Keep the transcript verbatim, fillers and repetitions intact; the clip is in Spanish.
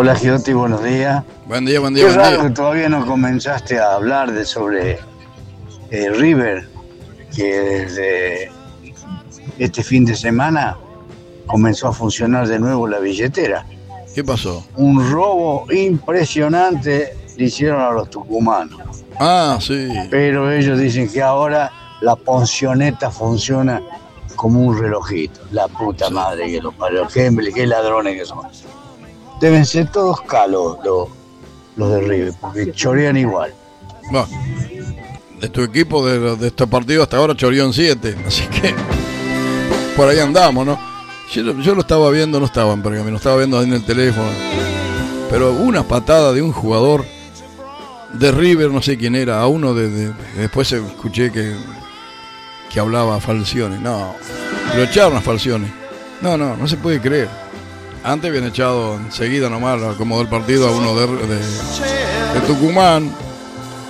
Hola Giotti, buenos días. Buen día, buen día, Qué buen raro día. que todavía no comenzaste a hablar de sobre eh, River, que desde este fin de semana comenzó a funcionar de nuevo la billetera. ¿Qué pasó? Un robo impresionante le hicieron a los tucumanos. Ah, sí. Pero ellos dicen que ahora la poncioneta funciona como un relojito. La puta Sí. madre que los parió. Qué, qué ladrones que son. Deben ser todos calos los, los de River, porque chorean igual. Bueno, de tu equipo de, de este partido hasta ahora choreó en siete, así que por ahí andamos, ¿no? Yo, yo lo estaba viendo, no estaba en Pergamino, lo estaba viendo ahí en el teléfono, pero una patada de un jugador de River, no sé quién era, a uno de, de después escuché que que hablaba a Falcione. No, lo echaron a Falcione. No, no, no se puede creer. Antes habían echado enseguida nomás, como del partido, a uno de, de, de Tucumán.